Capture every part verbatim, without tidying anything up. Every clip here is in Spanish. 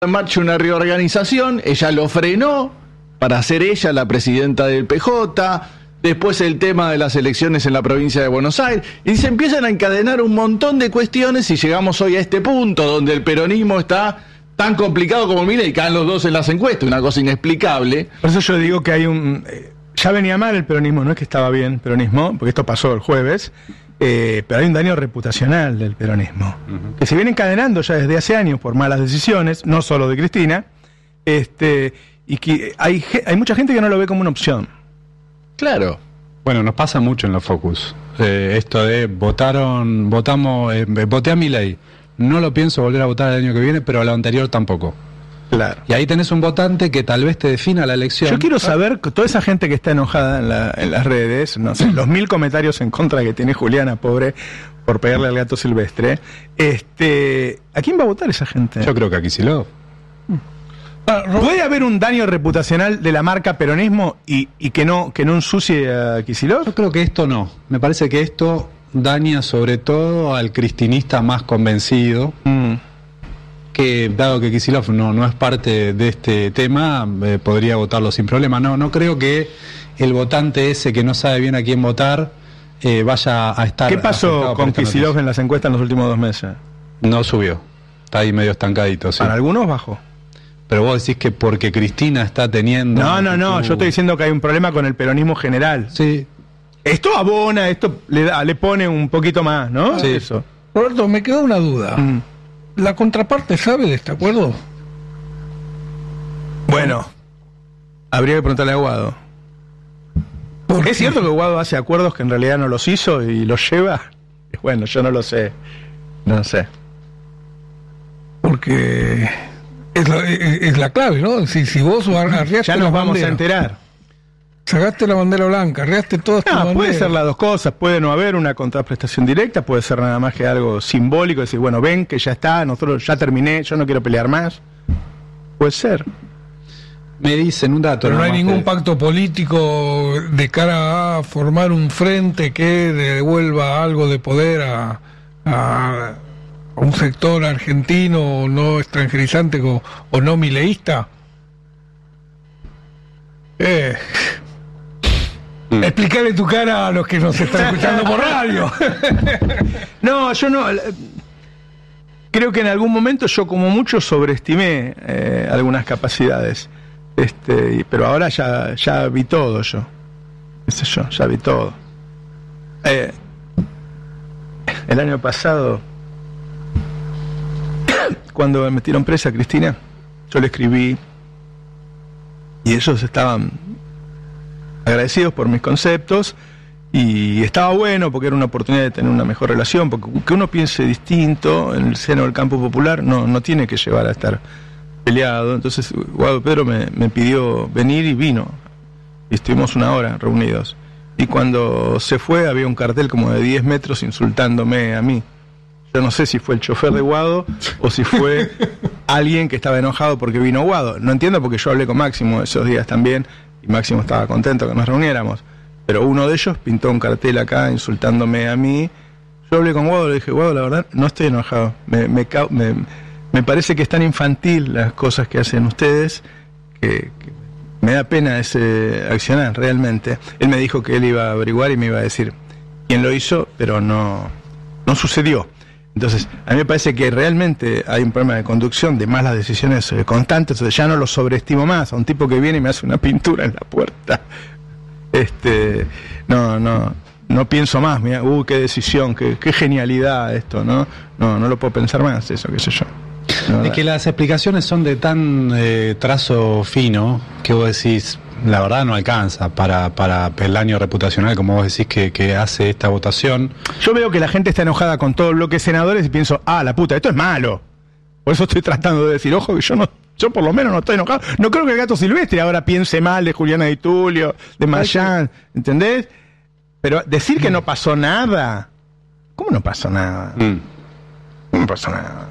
en marcha una reorganización, ella lo frenó para ser ella la presidenta del P J, después el tema de las elecciones en la provincia de Buenos Aires, y se empiezan a encadenar un montón de cuestiones y llegamos hoy a este punto donde el peronismo está tan complicado como mira y caen los dos en las encuestas, una cosa inexplicable. Por eso yo digo que hay un... Eh, ya venía mal el peronismo, no es que estaba bien el peronismo, porque esto pasó el jueves, eh, pero hay un daño reputacional del peronismo, uh-huh. que se viene encadenando ya desde hace años por malas decisiones, no solo de Cristina, este y que hay, hay mucha gente que no lo ve como una opción. Claro. Bueno, nos pasa mucho en los Focus. Eh, esto de votaron, votamos, eh, voté a Milei. No lo pienso volver a votar el año que viene, pero a lo anterior tampoco. Claro. Y ahí tenés un votante que tal vez te defina la elección. Yo quiero saber, toda esa gente que está enojada en, la, en las redes, no sé, los mil comentarios en contra que tiene Juliana, pobre, por pegarle al gato silvestre, este, ¿a quién va a votar esa gente? Yo creo que a Kicillof. ¿Puede haber un daño reputacional de la marca peronismo y, y que no que no ensucie a Kicillof? Yo creo que esto no. Me parece que esto daña sobre todo al cristinista más convencido, mm. que dado que Kicillof no, no es parte de este tema, eh, podría votarlo sin problema. No, no creo que el votante ese que no sabe bien a quién votar eh, vaya a estar... ¿Qué pasó con Kicillof en las encuestas en los últimos dos meses? No subió. Está ahí medio estancadito, sí. Para algunos bajó. Pero vos decís que porque Cristina está teniendo... No, no, no, yo estoy diciendo que hay un problema con el peronismo general. Sí. Esto abona, esto le da, le pone un poquito más, ¿no? Sí. Eso. Roberto, me quedó una duda. Mm. ¿La contraparte sabe de este acuerdo? Bueno, habría que preguntarle a Guado. ¿Es cierto que Guado hace acuerdos que en realidad no los hizo y los lleva? Bueno, yo no lo sé. No sé. Porque... Es la, es la clave, ¿no? Si, si vos arriaste ya nos vamos bandera, a enterar. Sacaste la bandera blanca, arriaste todas tus banderas. No, puede ser las dos cosas. Puede no haber una contraprestación directa, puede ser nada más que algo simbólico. Decir, bueno, ven que ya está, nosotros ya terminé, yo no quiero pelear más. Puede ser. Me dicen un dato. Pero no hay ningún que... pacto político de cara a formar un frente que devuelva algo de poder a... a a un sector argentino no extranjerizante o, o no mileísta. Eh. Mm. Explicarle tu cara a los que nos están escuchando por radio. No, yo no. Creo que en algún momento yo como mucho sobreestimé eh, algunas capacidades. Este, pero ahora ya, ya vi todo yo. ¿Qué sé yo? Ya vi todo. Eh, el año pasado, cuando me metieron presa a Cristina, yo le escribí y ellos estaban agradecidos por mis conceptos y estaba bueno porque era una oportunidad de tener una mejor relación, porque que uno piense distinto en el seno del campo popular no, no tiene que llevar a estar peleado. Entonces Guado Pedro me, me pidió venir y vino y estuvimos una hora reunidos y cuando se fue había un cartel como de diez metros insultándome a mí. Yo no sé si fue el chofer de Guado o si fue alguien que estaba enojado porque vino Guado. No entiendo porque yo hablé con Máximo esos días también y Máximo estaba contento que nos reuniéramos. Pero uno de ellos pintó un cartel acá insultándome a mí. Yo hablé con Guado y le dije, Guado, la verdad, no estoy enojado. Me, me, me, me parece que es tan infantil las cosas que hacen ustedes que, que me da pena ese accionar realmente. Él me dijo que él iba a averiguar y me iba a decir quién lo hizo, pero no, no sucedió. Entonces, a mí me parece que realmente hay un problema de conducción, de malas decisiones eh, constantes, entonces ya no lo sobreestimo más. A un tipo que viene y me hace una pintura en la puerta, este, no, no, no pienso más, mira, uh, qué decisión, qué, qué genialidad esto, ¿no? No, no lo puedo pensar más, eso, qué sé yo. No, es que las explicaciones son de tan eh, trazo fino que vos decís, la verdad no alcanza para, para el daño reputacional, como vos decís que, que hace esta votación. Yo veo que la gente está enojada con todo el bloque de senadores y pienso, ah, la puta, esto es malo. Por eso estoy tratando de decir, ojo, que yo no, yo por lo menos no estoy enojado. No creo que el gato silvestre ahora piense mal de Juliana Di Tulio, de Mayán, ¿entendés? Pero decir que no pasó nada, ¿cómo no pasó nada? Mm. ¿Cómo no pasó nada?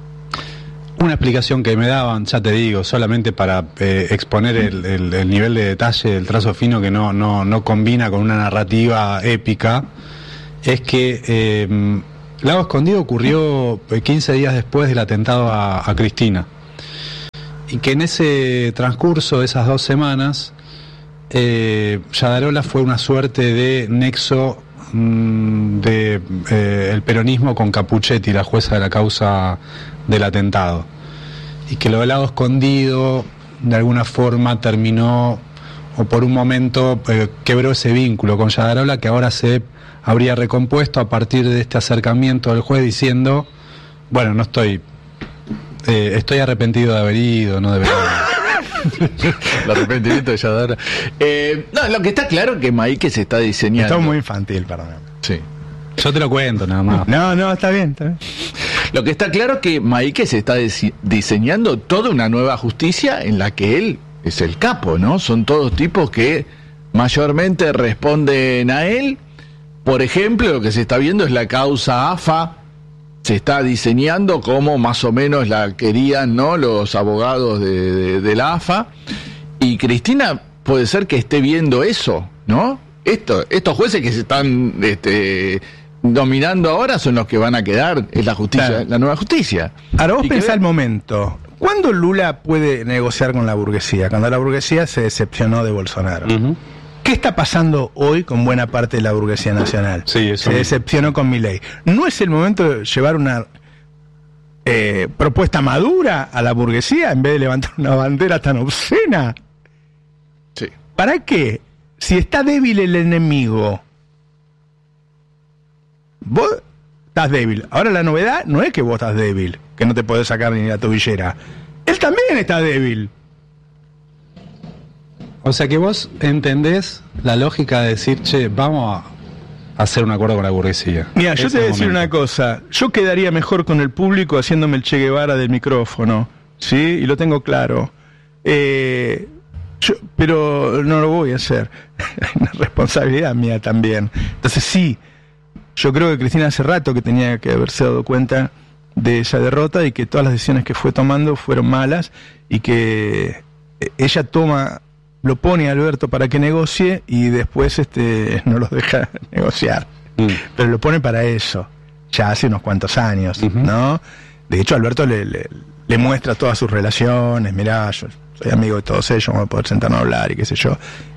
Una explicación que me daban, ya te digo, solamente para eh, exponer el, el, el nivel de detalle del trazo fino que no, no, no combina con una narrativa épica, es que eh, Lago Escondido ocurrió quince días después del atentado a, a Cristina. y que en ese transcurso de esas dos semanas, eh, Yadarola fue una suerte de nexo mmm, de eh, el peronismo con Capuchetti, la jueza de la causa del atentado, y que lo del lado escondido de alguna forma terminó, o por un momento eh, quebró ese vínculo con Yadarola, que ahora se habría recompuesto a partir de este acercamiento del juez diciendo, bueno, no estoy eh, estoy arrepentido de haber ido, no debería haber. El arrepentimiento de Yadarola. Eh, no, lo que está claro es que Maíque se está diseñando. Está muy infantil, perdón. Sí. Yo te lo cuento nada más. No, no, está bien, está bien. Lo que está claro es que Maíque se está dise- diseñando toda una nueva justicia en la que él es el capo, ¿no? Son todos tipos que mayormente responden a él. Por ejemplo, lo que se está viendo es la causa A F A. Se está diseñando como más o menos la querían, ¿no?, los abogados de, de, de la A F A. Y Cristina puede ser que esté viendo eso, ¿no? Esto, estos jueces que se están este, dominando ahora son los que van a quedar en la justicia, Claro. la nueva justicia. Ahora vos Y que pensá ve- el momento. ¿Cuándo Lula puede negociar con la burguesía? Cuando la burguesía se decepcionó de Bolsonaro. Uh-huh. ¿Qué está pasando hoy con buena parte de la burguesía nacional? Sí, eso se mismo. decepcionó con Milei. ¿No es el momento de llevar una eh, propuesta madura a la burguesía en vez de levantar una bandera tan obscena? Sí. ¿Para qué? Si está débil el enemigo, vos estás débil. Ahora la novedad no es que vos estás débil, que no te podés sacar ni la tobillera. Él también está débil. O sea que vos entendés la lógica de decir, che, vamos a hacer un acuerdo con la burguesía. Mira, yo Ese te voy a es el decir una momento. cosa. Yo quedaría mejor con el público haciéndome el Che Guevara del micrófono, ¿sí? Y lo tengo claro. Eh, yo- pero no lo voy a hacer. Hay una responsabilidad mía también. Entonces sí, yo creo que Cristina hace rato que tenía que haberse dado cuenta de esa derrota y que todas las decisiones que fue tomando fueron malas y que eh, ella toma, lo pone a Alberto para que negocie y después este no los deja negociar. Mm. Pero lo pone para eso, ya hace unos cuantos años, Ujú. ¿no? De hecho, Alberto le, le, le muestra todas sus relaciones, mirá, yo soy amigo de todos ellos, vamos a poder sentarnos a hablar y qué sé yo.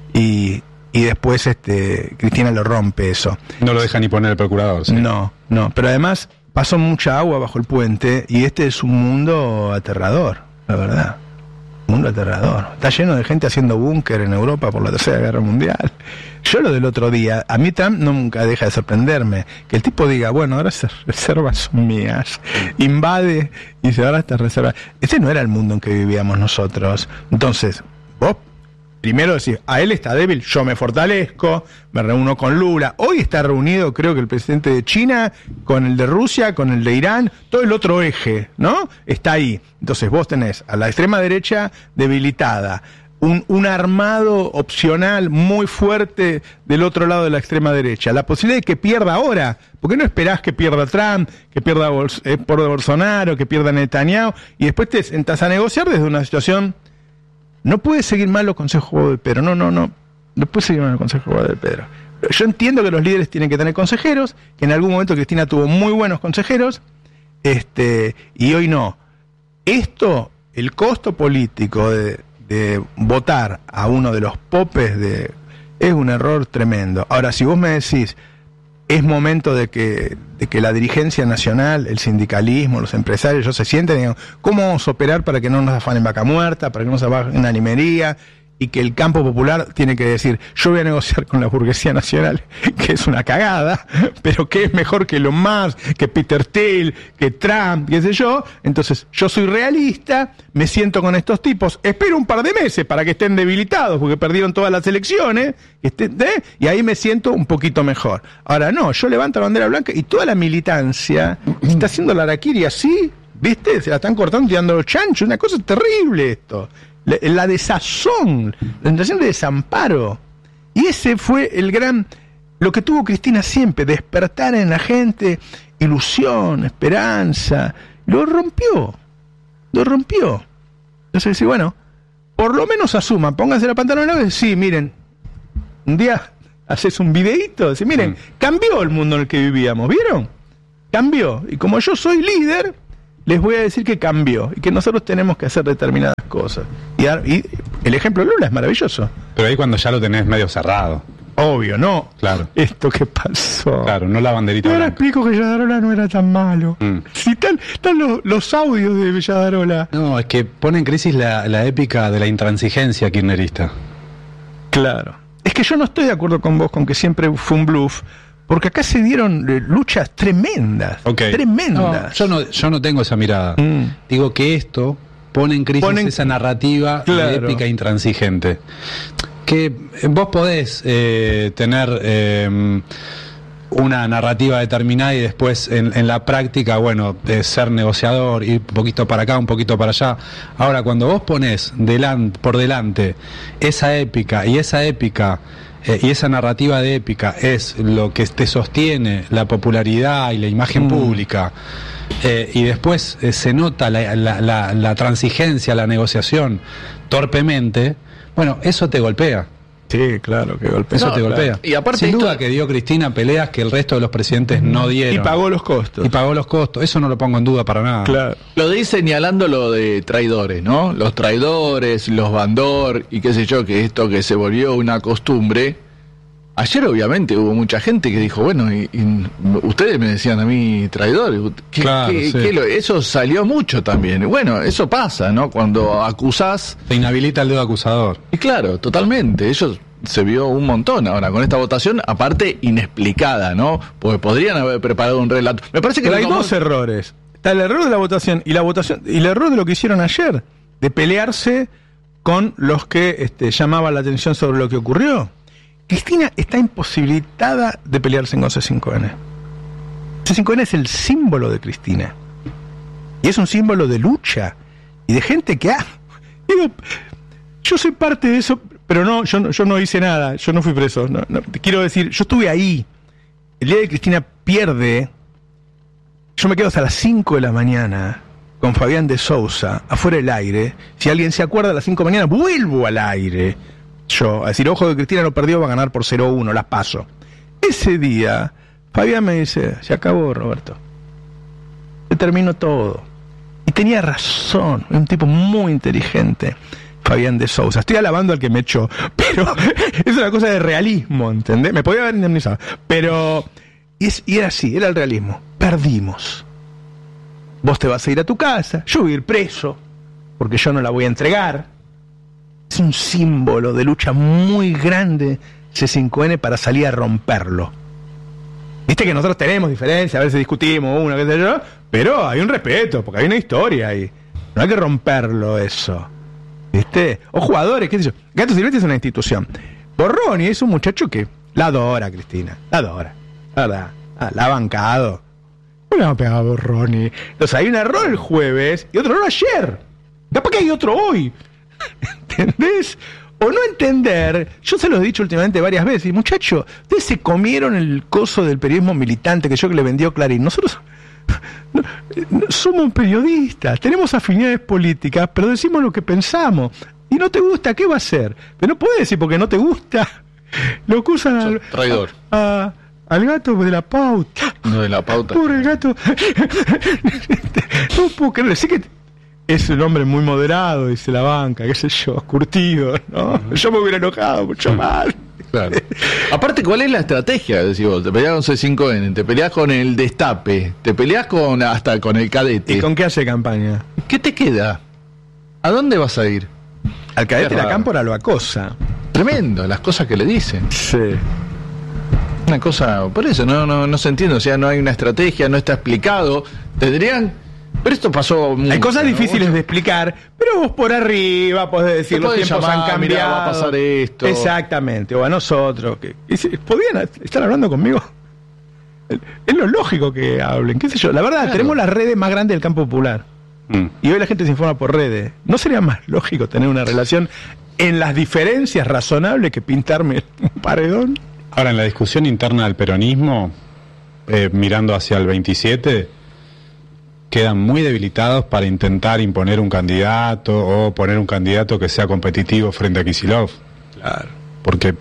Y, y después este Cristina lo rompe eso. No lo deja ni poner el procurador. ¿sí? No, no, pero además pasó mucha agua bajo el puente y este es un mundo aterrador, la verdad. Un mundo aterrador. Está lleno de gente haciendo búnker en Europa por la Tercera Guerra Mundial. Yo lo del otro día, a mí Trump nunca deja de sorprenderme. Que el tipo diga, bueno, ahora esas reservas son mías. Invade y dice, ahora estas reservas. Ese no era el mundo en que vivíamos nosotros. Entonces, vos primero decís, a él está débil, yo me fortalezco, me reúno con Lula. Hoy está reunido, creo que el presidente de China, con el de Rusia, con el de Irán, todo el otro eje, ¿no? Está ahí. Entonces vos tenés a la extrema derecha debilitada, un, un armado opcional muy fuerte del otro lado de la extrema derecha. La posibilidad de que pierda ahora, ¿por qué no esperás que pierda Trump, que pierda Bols- eh, por Bolsonaro, que pierda Netanyahu, y después te sentás a negociar desde una situación... No puede seguir mal los consejos de Pedro, no, no, no, no puede seguir mal los consejos de Pedro. Yo entiendo que los líderes tienen que tener consejeros, que en algún momento Cristina tuvo muy buenos consejeros, este, y hoy no. Esto, el costo político de, de votar a uno de los popes de, es un error tremendo. Ahora, si vos me decís, es momento de que, de que la dirigencia nacional, el sindicalismo, los empresarios, ellos se sienten y digan, ¿cómo vamos a operar para que no nos afanen vaca muerta, para que no se afanen una limería? Y que el campo popular tiene que decir, yo voy a negociar con la burguesía nacional, que es una cagada, pero que es mejor que Elon Musk, que Peter Thiel, que Trump, qué sé yo. Entonces, yo soy realista, me siento con estos tipos, espero un par de meses para que estén debilitados, porque perdieron todas las elecciones, que estén, ¿eh? Y ahí me siento un poquito mejor. Ahora no, yo levanto la bandera blanca y toda la militancia está haciendo la araquiri así, ¿viste? Se la están cortando, tirando los chanchos, una cosa terrible esto. La, la desazón, la sensación de desamparo. Y ese fue el gran, lo que tuvo Cristina siempre, despertar en la gente ilusión, esperanza. Lo rompió, lo rompió. Entonces, sí, bueno, por lo menos asuman, pónganse la pantalón larga y sí, miren, un día haces un videíto, decís, miren, Mm. cambió el mundo en el que vivíamos, ¿vieron? Cambió. Y como yo soy líder, les voy a decir que cambió y que nosotros tenemos que hacer determinadas cosas. Y, dar- y el ejemplo de Lula es maravilloso. Pero ahí cuando ya lo tenés medio cerrado. Obvio, ¿no? Claro. Esto que pasó. Claro, no la banderita Y ahora blanca. explico que Villadarola no era tan malo. Mm. Si están, están los, los audios de Villadarola. No, es que pone en crisis la, la épica de la intransigencia kirchnerista. Claro. Es que yo no estoy de acuerdo con vos con que siempre fue un bluff, porque acá se dieron eh, luchas tremendas. Ok. No, Tremendas. yo no, yo no tengo esa mirada. Mm. Digo que esto pone en crisis Pone en- esa narrativa Claro. de épica intransigente. Que eh, vos podés eh, tener eh, una narrativa determinada y después en, en la práctica, bueno, eh, ser negociador, ir un poquito para acá, un poquito para allá. Ahora, cuando vos ponés delan- por delante esa épica y esa épica eh, y esa narrativa de épica es lo que te sostiene la popularidad y la imagen Mm. pública, eh, y después eh, se nota la, la, la, la transigencia, la negociación torpemente, bueno, eso te golpea. Sí, claro, que golpe. Eso No, te claro. golpea. Y aparte Sin esto- duda que dio Cristina peleas que el resto de los presidentes no dieron. Y pagó los costos. Y pagó los costos. Eso no lo pongo en duda para nada. Claro. Lo de ir señalando lo de traidores, ¿no? Los traidores, los bandor y qué sé yo, que esto que se volvió una costumbre. Ayer obviamente hubo mucha gente que dijo, bueno, y, y ustedes me decían a mí traidor. ¿Qué- Claro, qué- sí. qué lo- eso salió mucho también. Y bueno, eso pasa, ¿no? Cuando acusás. Te inhabilita el dedo acusador. Y claro, totalmente. Eso se vio un montón ahora con esta votación, aparte inexplicada, ¿no? Porque podrían haber preparado un relato. Me parece que Pero hay lo tomó- dos errores. Está el error de la votación y la votación y el error de lo que hicieron ayer, de pelearse con los que este, llamaban la atención sobre lo que ocurrió. Cristina está imposibilitada de pelearse con C cinco N. C cinco N es el símbolo de Cristina. Y es un símbolo de lucha y de gente que ha... Digo, yo soy parte de eso, pero no, yo no, yo no hice nada, yo no fui preso. No, no, te quiero decir, yo estuve ahí. El día que Cristina pierde, yo me quedo hasta las cinco de la mañana con Fabián de Sousa, afuera del aire. Si alguien se acuerda, a las cinco de la mañana vuelvo al aire. Yo, a decir, ojo que Cristina no perdió, va a ganar por cero uno, las paso. Ese día, Fabián me dice, se acabó, Roberto. Se terminó todo. Y tenía razón, es un tipo muy inteligente, Fabián de Sousa. Estoy alabando al que me echó, pero es una cosa de realismo, ¿entendés? Me podía haber indemnizado, pero... Y, es, y era así, era el realismo. Perdimos. Vos te vas a ir a tu casa, yo voy a ir preso, porque yo no la voy a entregar. Es un símbolo de lucha muy grande C cinco N para salir a romperlo. Viste que nosotros tenemos diferencias, a veces discutimos una, qué sé yo, pero hay un respeto, porque hay una historia ahí. No hay que romperlo eso. ¿Viste? O jugadores, qué sé yo. Gato Silvestre es una institución. Borroni es un muchacho que la adora, Cristina. La adora. La verdad. Ah, la ha bancado. No le ha pegado a Borroni. Entonces hay un error el jueves y otro error ayer. Capaz que hay otro hoy. ¿Entendés? O no entender, yo se los he dicho últimamente varias veces, muchachos, ustedes se comieron el coso del periodismo militante que yo que le vendió Clarín. Nosotros no, no, somos periodistas, tenemos afinidades políticas, pero decimos lo que pensamos. Y no te gusta, ¿qué va a hacer? Pero no puedes decir porque no te gusta. Lo acusan al, traidor. a- a- al gato de la pauta. No de la pauta. Pobre gato. No puedo creer, sí que es un hombre muy moderado, dice la banca, qué sé yo, curtido, ¿no? Yo me hubiera enojado mucho más. Claro. Aparte, ¿cuál es la estrategia? Decís vos, te peleás con C cinco N, te peleás con el Destape, te peleás con hasta con el Cadete. ¿Y con qué hace campaña? ¿Qué te queda? ¿A dónde vas a ir? Al cadete Qué la raro. cámpora lo acosa. Tremendo, las cosas que le dicen. Sí. Una cosa, por eso no, no, no se entiende, o sea, no hay una estrategia, no está explicado. Tendrían, pero esto pasó mucho, Hay cosas ¿no? difíciles de explicar, pero vos por arriba podés decir Te los podés tiempos llamar, han mirá, cambiado. va a pasar esto. Exactamente, o a nosotros. Que, y si- ¿podían estar hablando conmigo? Es lo lógico que hablen, qué sé yo. La verdad, Claro. tenemos las redes más grandes del campo popular. Mm. Y hoy la gente se informa por redes. ¿No sería más lógico tener una relación en las diferencias razonables que pintarme un paredón? Ahora, en la discusión interna del peronismo, eh, mirando hacia el veintisiete, quedan muy debilitados para intentar imponer un candidato o poner un candidato que sea competitivo frente a Kicillof. Claro. Porque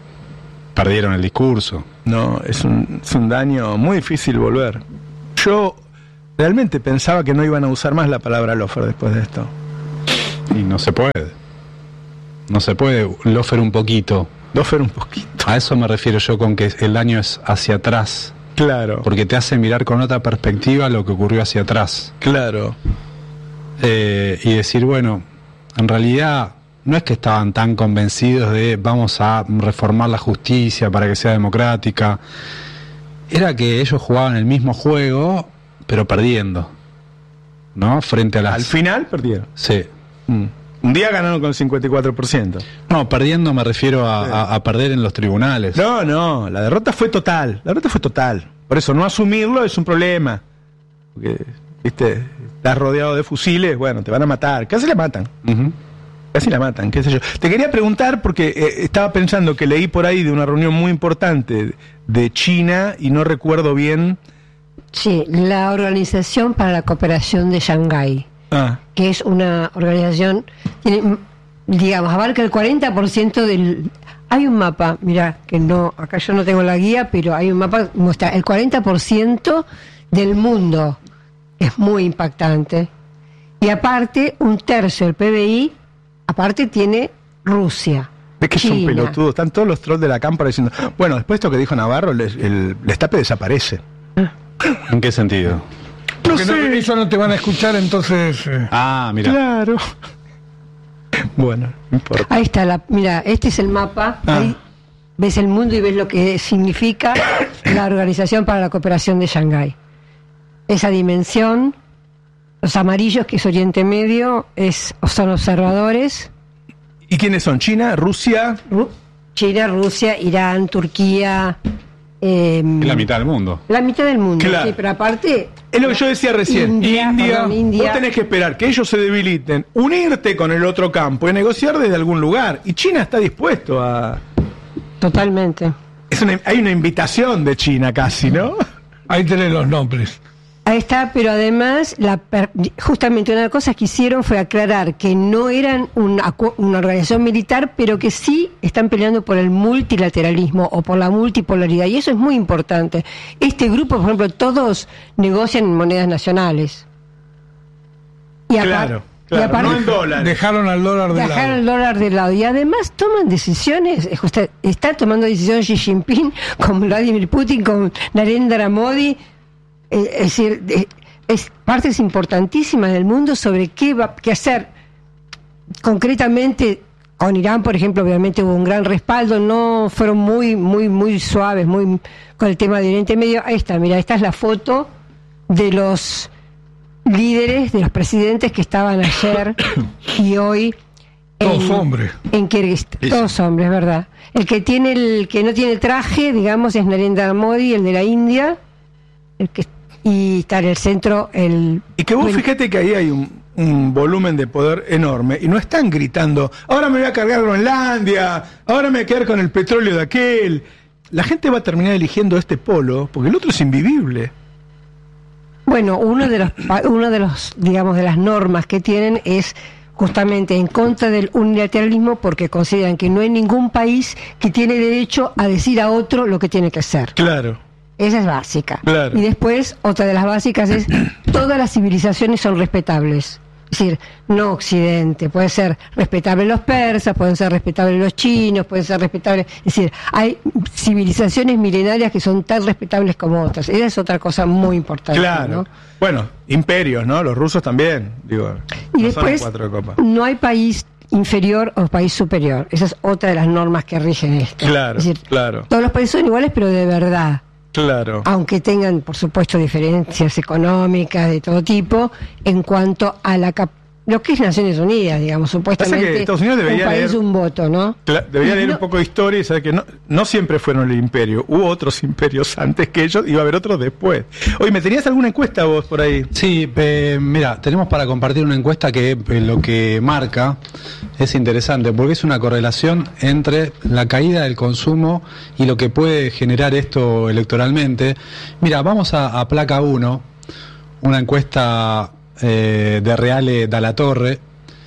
perdieron el discurso. No, es un, es un daño muy difícil volver. Yo realmente pensaba que no iban a usar más la palabra lofer después de esto. Y no se puede. No se puede lofer un poquito. Lofer un poquito. A eso me refiero yo con que el daño es hacia atrás. Claro. Porque te hace mirar con otra perspectiva lo que ocurrió hacia atrás. Claro. Eh, y decir, bueno, en realidad no es que estaban tan convencidos de vamos a reformar la justicia para que sea democrática. Era que ellos jugaban el mismo juego, pero perdiendo, ¿no? Frente a las... Al final perdieron. Sí. Mm. Un día ganaron con el cincuenta y cuatro por ciento. No, perdiendo me refiero a, Sí. a, a perder en los tribunales. No, no, la derrota fue total. La derrota fue total. Por eso no asumirlo es un problema. Porque, viste, estás rodeado de fusiles, bueno, te van a matar. Casi la matan. Uh-huh. Casi la matan, qué sé yo. Te quería preguntar porque eh, estaba pensando que leí por ahí de una reunión muy importante de China y no recuerdo bien. Sí, la Organización para la Cooperación de Shanghái, Ah, que es una organización, tiene, digamos, abarca el cuarenta por ciento del... Hay un mapa, mira, que no, acá yo no tengo la guía, pero hay un mapa que muestra el cuarenta por ciento del mundo. Es muy impactante. Y aparte, un tercio del P B I, aparte tiene Rusia. ves que son China. pelotudos. Están todos los trolls de la cámpora diciendo, bueno, después de esto que dijo Navarro, el, el, el estape desaparece. ¿En qué sentido? No Porque no, sé. eso no te van a escuchar, entonces... eh, Ah, mira. Claro. Bueno, no importa. Ahí está, la, mira, este es el mapa. Ah. Ahí ves el mundo y ves lo que significa la Organización para la Cooperación de Shanghái. Esa dimensión, los amarillos, que es Oriente Medio, es, son observadores. ¿Y quiénes son? ¿China? ¿Rusia? Ru- China, Rusia, Irán, Turquía. eh, Es la mitad del mundo. la mitad del mundo, Claro. sí, pero aparte... Es lo que yo decía recién. India, perdón, India. Vos tenés que esperar que ellos se debiliten, unirte con el otro campo y negociar desde algún lugar. Y China está dispuesto a... Totalmente. Es una, hay una invitación de China casi, ¿no? Ahí tenés los nombres. Ahí está, pero además, la per- justamente una de las cosas que hicieron fue aclarar que no eran una, acu- una organización militar, pero que sí están peleando por el multilateralismo o por la multipolaridad, y eso es muy importante. Este grupo, por ejemplo, todos negocian en monedas nacionales. Y apar- Claro, y claro, aparte- no en dólares. Dejaron al dólar de Dejar lado. el dólar de lado y además toman decisiones, eh, justa- está tomando decisiones Xi Jinping con Vladimir Putin, con Narendra Modi, eh, es decir, eh, es partes importantísimas del mundo sobre qué va qué hacer concretamente con Irán, por ejemplo. Obviamente hubo un gran respaldo, no fueron muy muy muy suaves, muy con el tema de Oriente Medio. Ahí está, mira, esta es la foto de los líderes, de los presidentes que estaban ayer y hoy Todos hombres. en Kirguistán. Sí, sí. Todos hombres, ¿verdad? El que tiene el que no tiene traje, digamos, es Narendra Modi, el de la India, el que y está en el centro el Y que vos bueno, fíjate que ahí hay un, un volumen de poder enorme y no están gritando, ahora me voy a cargar Groenlandia, ahora me voy a quedar con el petróleo de aquel. La gente va a terminar eligiendo este polo porque el otro es invivible. bueno, uno de los pa- uno de los digamos de las normas que tienen es justamente en contra del unilateralismo, porque consideran que no hay ningún país que tiene derecho a decir a otro lo que tiene que hacer. Claro. Esa es básica. Claro. Y después, otra de las básicas es, todas las civilizaciones son respetables. Es decir, no Occidente, puede ser respetable los persas, pueden ser respetables los chinos, pueden ser respetables... Es decir, hay civilizaciones milenarias que son tan respetables como otras. Esa es otra cosa muy importante. Claro. ¿no? Bueno, imperios, ¿no? Los rusos también, digo. Y no son después, cuatro de copa. no hay país inferior o país superior. Esa es otra de las normas que rigen esto. Claro, Es decir, claro. todos los países son iguales, pero de verdad. Claro. Aunque tengan, por supuesto, diferencias económicas de todo tipo, en cuanto a la cap- lo que es Naciones Unidas, digamos, supuestamente que Estados Unidos debería un país, leer- un voto, ¿no? Cla- Debería Y leer no- un poco de historia y saber que no, no siempre fueron el imperio. Hubo otros imperios antes que ellos y va a haber otros después. Oye, ¿me tenías alguna encuesta vos por ahí? Sí, eh, mira, tenemos para compartir una encuesta que eh, lo que marca es interesante, porque es una correlación entre la caída del consumo y lo que puede generar esto electoralmente. Mira, vamos a, a placa uno, una encuesta eh, de Reale Dalla Torre.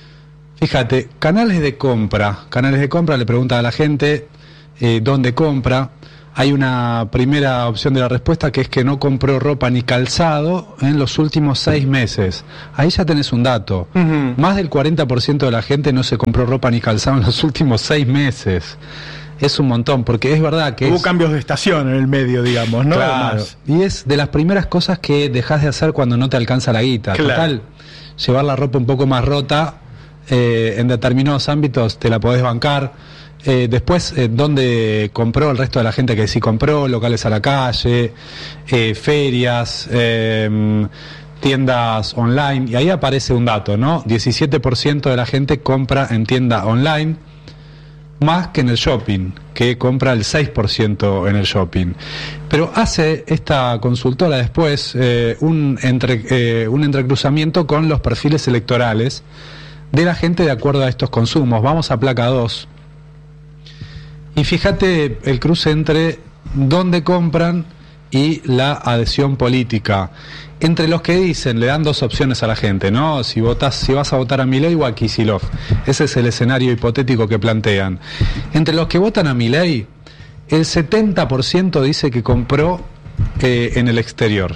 Fíjate, canales de compra, canales de compra, le pregunta a la gente eh, dónde compra. Hay una primera opción de la respuesta que es que no compró ropa ni calzado en los últimos seis meses. Ahí ya tenés un dato. Uh-huh. Más del cuarenta por ciento de la gente no se compró ropa ni calzado en los últimos seis meses. Es un montón, porque es verdad que... Hubo es... cambios de estación en el medio, digamos, ¿no? Claro. Y es de las primeras cosas que dejás de hacer cuando no te alcanza la guita. Claro. Total, llevar la ropa un poco más rota, eh, en determinados ámbitos te la podés bancar. Eh, después, eh, ¿dónde compró el resto de la gente que sí compró? Locales a la calle, eh, ferias, eh, tiendas online. Y ahí aparece un dato, ¿no? diecisiete por ciento de la gente compra en tienda online, más que en el shopping, que compra el seis por ciento en el shopping. Pero hace esta consultora después eh, un, entre, eh, un entrecruzamiento con los perfiles electorales de la gente de acuerdo a estos consumos. Vamos a placa dos. Y fíjate el cruce entre dónde compran y la adhesión política. Entre los que dicen, le dan dos opciones a la gente, ¿no? Si votas, si vas a votar a Milei o a Kicillof. Ese es el escenario hipotético que plantean. Entre los que votan a Milei, el setenta por ciento dice que compró eh, en el exterior.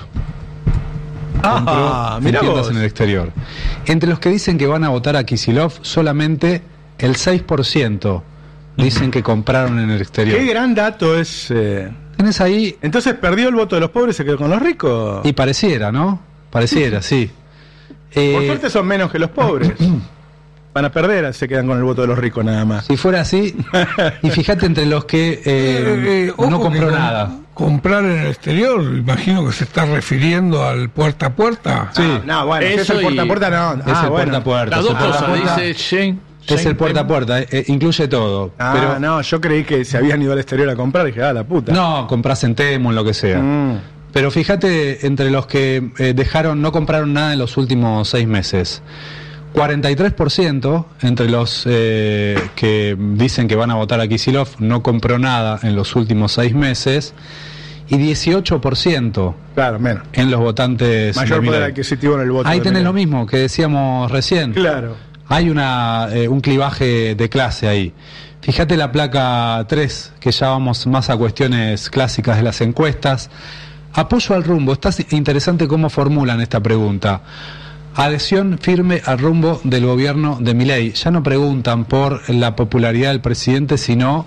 Ah, compró en tiendas en el exterior. Entre los que dicen que van a votar a Kicillof, solamente el seis por ciento dicen que compraron en el exterior. Qué gran dato es. Eh... Tenés ahí. Entonces perdió el voto de los pobres y se quedó con los ricos. Y pareciera, ¿no? Pareciera, sí. Eh... Por suerte son menos que los pobres. Van a perder, se quedan con el voto de los ricos nada más. Si fuera así. Y fíjate entre los que eh, eh, eh, no compró que nada. Comprar en el exterior, imagino que se está refiriendo al puerta a puerta. Sí. Ah, no, bueno, eso es el puerta a puerta, no. Es ah, el bueno. puerta a puerta. Las dos cosas, dice Shane. Es el puerta a puerta, eh, incluye todo. Ah, pero no, yo creí que se habían ido al exterior a comprar y dije, ah, la puta. No, compras en Temu, en lo que sea. Mm. Pero fíjate, entre los que eh, dejaron, no compraron nada en los últimos seis meses. cuarenta y tres por ciento entre los eh, que dicen que van a votar a Kicillof no compró nada en los últimos seis meses. Y dieciocho por ciento claro, menos. En los votantes. Mayor poder adquisitivo en el voto. Ahí tenés lo mismo que decíamos recién. Claro. Hay una, eh, un clivaje de clase ahí. Fíjate la placa tres, que ya vamos más a cuestiones clásicas de las encuestas. Apoyo al rumbo. Está interesante cómo formulan esta pregunta. Adhesión firme al rumbo del gobierno de Milei. Ya no preguntan por la popularidad del presidente, sino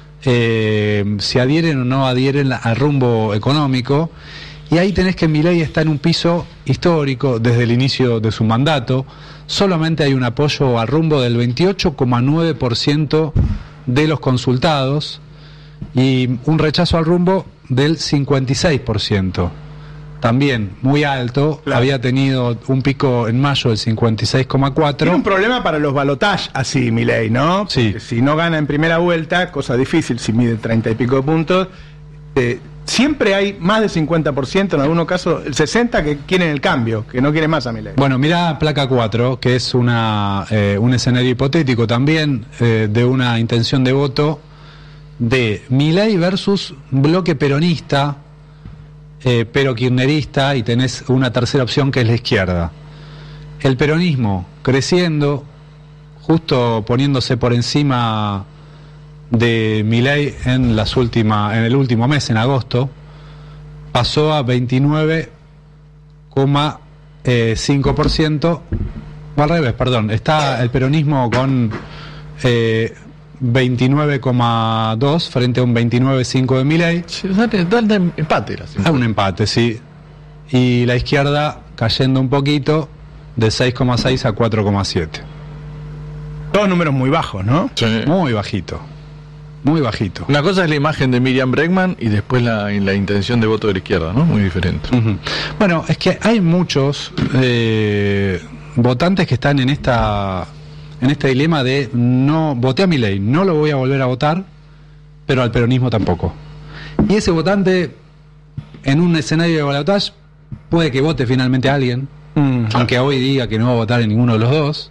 eh, si adhieren o no adhieren al rumbo económico. Y ahí tenés que Milei está en un piso histórico desde el inicio de su mandato. Solamente hay un apoyo al rumbo del veintiocho coma nueve por ciento de los consultados y un rechazo al rumbo del cincuenta y seis por ciento. También muy alto, claro. Había tenido un pico en mayo del cincuenta y seis coma cuatro. Tiene un problema para los balotajes así, Milei, ¿no? Sí. Porque si no gana en primera vuelta, cosa difícil si mide treinta y pico de puntos, eh, siempre hay más del cincuenta por ciento, en algunos casos el sesenta por ciento que quieren el cambio, que no quieren más a Milei. Bueno, mirá placa cuatro, que es una eh, un escenario hipotético también eh, de una intención de voto de Milei versus bloque peronista, eh, pero kirchnerista, y tenés una tercera opción que es la izquierda. El peronismo creciendo, justo poniéndose por encima de Milei en las últimas, en el último mes, en agosto, pasó a veintinueve coma cinco por ciento, o al revés, perdón, está el peronismo con eh, veintinueve coma dos frente a un veintinueve coma cinco de Milei. Sí, dale, dale empate. Ah, un empate, sí. Y la izquierda cayendo un poquito, de seis coma seis a cuatro coma siete. Todos números muy bajos, ¿no? Sí. Muy bajito. Muy bajito. Una cosa es la imagen de Miriam Bregman y después la, la intención de voto de la izquierda, ¿no? Muy diferente. Uh-huh. Bueno, es que hay muchos eh, votantes que están en esta en este dilema de no voté a Milei, no lo voy a volver a votar, pero al peronismo tampoco. Y ese votante, en un escenario de balotaje, puede que vote finalmente a alguien, uh-huh. aunque hoy diga que no va a votar en ninguno de los dos,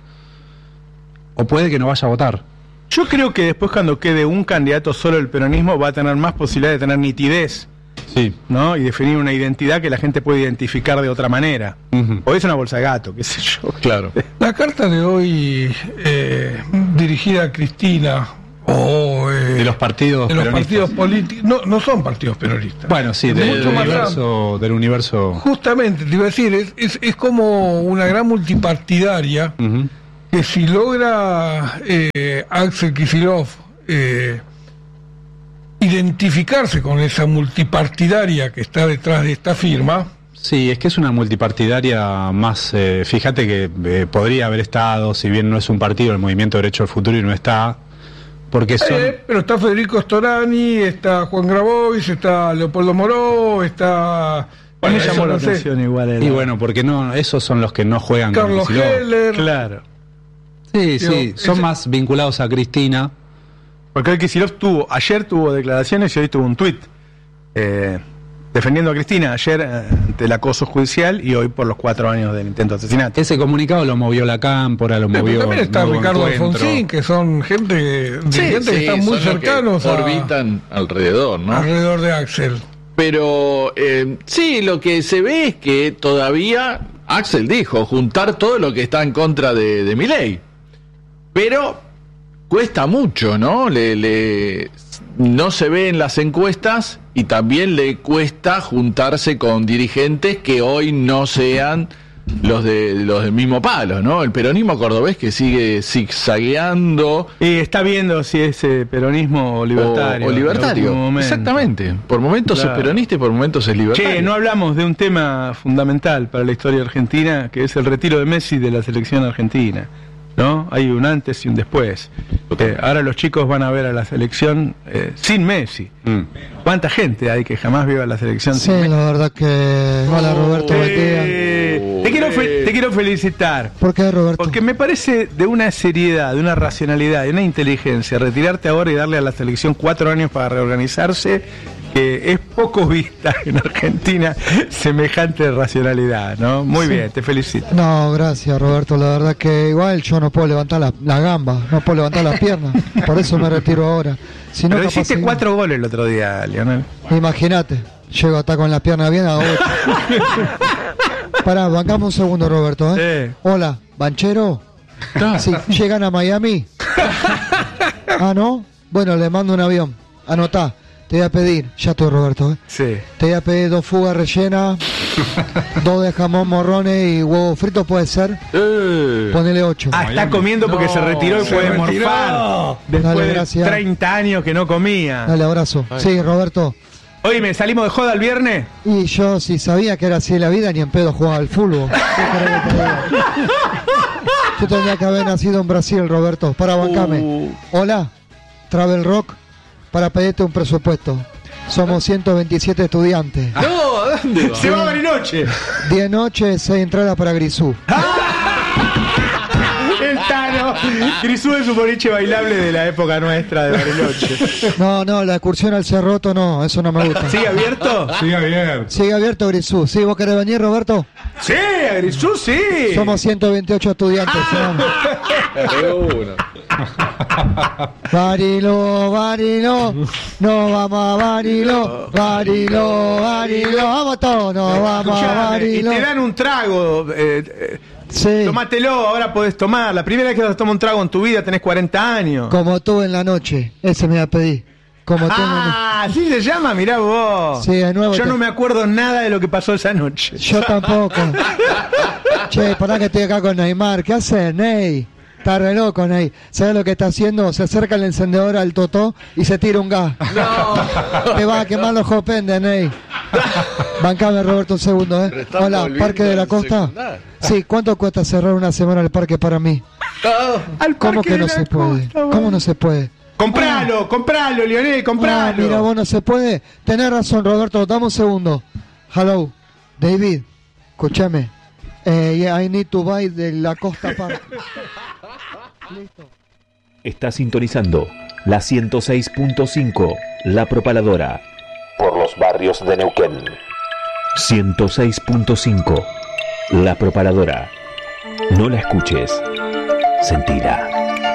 o puede que no vaya a votar. Yo creo que después, cuando quede un candidato solo del peronismo, va a tener más posibilidad de tener nitidez, sí, ¿no? Y definir una identidad que la gente puede identificar de otra manera. Uh-huh. Hoy es una bolsa de gato, qué sé yo. Claro. La carta de hoy, eh, dirigida a Cristina, o eh, de los partidos de los peronistas. partidos políticos. No, no son partidos peronistas. Bueno, sí, Es del, mucho del más universo, del universo. Justamente, te iba a decir, es, es, es como una gran multipartidaria Ujú. que si logra eh, Axel Kicillof eh, identificarse con esa multipartidaria que está detrás de esta firma. Sí, es que es una multipartidaria más, eh, fíjate que eh, podría haber estado, si bien no es un partido, el Movimiento Derecho al Futuro y no está, porque son... Eh, pero está Federico Storani, está Juan Grabois, está Leopoldo Moró, está... Bueno, me eso llamó la no sé, atención igual. Era. Y bueno, porque no, esos son los que no juegan con Carlos Kicillof. Heller. Claro. Sí, Digo, sí, son ese- más vinculados a Cristina. Porque hoy Kicillof tuvo, ayer tuvo declaraciones y hoy tuvo un tuit eh, defendiendo a Cristina, ayer eh, ante el acoso judicial y hoy por los cuatro años del intento de asesinato. Ese comunicado lo movió la Cámpora, lo Sí, pero movió... también está Nuevo Ricardo Encuentro. Alfonsín, que son gente, dirigentes que están muy son los que cercanos a, orbitan alrededor, ¿no? alrededor de Axel. Pero eh, sí, lo que se ve es que todavía Axel dijo juntar todo lo que está en contra de, de Milei. Pero cuesta mucho, ¿no? Le, le, no se ve en las encuestas y también le cuesta juntarse con dirigentes que hoy no sean los de los del mismo palo, ¿no? El peronismo cordobés que sigue zigzagueando. Y está viendo si es eh, peronismo o libertario. O, o en el libertario, último momento. exactamente. Por momentos Claro. es peronista y por momentos es libertario. Che, no hablamos de un tema fundamental para la historia argentina, que es el retiro de Messi de la selección argentina, ¿no? Hay un antes y un después. Eh, ahora los chicos van a ver a la selección eh, sin Messi. Mm. ¿Cuánta gente hay que jamás vio a la selección Sí, sin Messi? la verdad que... Hola, Roberto, buen día. Eh, te, quiero fe- te quiero felicitar. ¿Por qué, Roberto? Porque me parece de una seriedad, de una racionalidad, de una inteligencia, retirarte ahora y darle a la selección cuatro años para reorganizarse, que es poco vista en Argentina semejante racionalidad, ¿no? Muy Sí. bien, te felicito. No, gracias, Roberto. La verdad que igual yo no puedo levantar la, la gamba, no puedo levantar las piernas. Por eso me retiro ahora. Si no, Pero capaz hiciste seguimos. cuatro goles el otro día, Lionel. Imagínate, llego hasta con las piernas bien a ocho. Pará, bancame un segundo, Roberto. ¿eh? Sí. Hola, ¿banchero? Sí, llegan a Miami. Ah, ¿no? Bueno, le mando un avión. Anotá. Te voy a pedir, ya estoy, Roberto, ¿eh? Sí. Te voy a pedir dos fugas rellenas, dos de jamón morrones y huevos fritos, puede ser. Eh. Ponele ocho. Ah, está comiendo porque No, se retiró y se puede retiró. morfar. Después Dale, de gracias. treinta años que no comía. Dale, abrazo. Sí, Roberto. Oye, ¿salimos de joda el viernes? Y yo, si sabía que era así la vida, ni en pedo jugaba al fútbol. ¿Qué querés que te diga? Yo tendría que haber nacido en Brasil, Roberto, para bancarme. Uh. Hola, Travel Rock, para pedirte un presupuesto. Somos ciento veintisiete estudiantes. No, ¿a dónde va? Se va a Bariloche. diez noches, seis entradas para Grisú. El Tano. Grisú es un boliche bailable de la época nuestra de Bariloche. No, no, la excursión al Cerroto no, eso no me gusta. ¿Sigue abierto? Sí, Javier. Sigue abierto Grisú. ¿Sí, vos querés venir, Roberto? Sí, a Grisú sí. Somos ciento veintiocho estudiantes. vamos. Uno. Barilo, Barilo, no vamos a Barilo, Barilo, Barilo, vamos todos, no vamos a Escuchame, y Barilo. te dan un trago. Eh, eh, Sí, Tómatelo, ahora podés tomar. La primera vez que vas a tomar un trago en tu vida tenés cuarenta años. como tú en la noche, ese me va a pedir. Como tú en la noche. Ah, así se llama, mirá vos. Sí, de nuevo Yo te- no me acuerdo nada de lo que pasó esa noche. Yo tampoco. Che, pará que estoy acá con Neymar. ¿Qué haces, Ney? Está re loco, Ney. ¿Sabes lo que está haciendo? Se acerca el encendedor al totó y se tira un gas. No. Te va a quemar los jopendes, Ney. Bancame, Roberto, un segundo, Pero ¿eh? estamos Hola, volviendo Parque de la al Costa. secundario. Sí, ¿cuánto cuesta cerrar una semana el parque para mí? Al ¿Cómo Parque que de no la se puede? Costa, vos. ¿Cómo no se puede? Compralo, compralo, Lionel, Ah, compralo. mira, vos no se puede. Tenés razón, Roberto. Dame un segundo. Hello, David. Escúchame. Eh, yeah, I need to buy de la Costa Park. Listo. Está sintonizando la ciento seis punto cinco, La Propaladora, por los barrios de Neuquén. ciento seis punto cinco, La Propaladora. No la escuches, sentila.